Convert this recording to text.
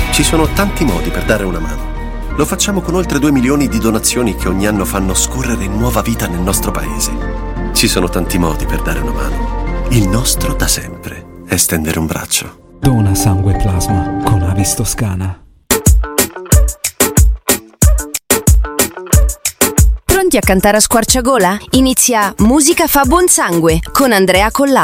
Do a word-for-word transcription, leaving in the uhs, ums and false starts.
Ci sono tanti modi per dare una mano. Lo facciamo con oltre due milioni di donazioni che ogni anno fanno scorrere nuova vita nel nostro paese. Ci sono tanti modi per dare una mano. Il nostro da sempre è stendere un braccio. Dona sangue e plasma con Avis Toscana. Pronti a cantare a squarciagola? Inizia Musica fa buon sangue con Andrea Collà.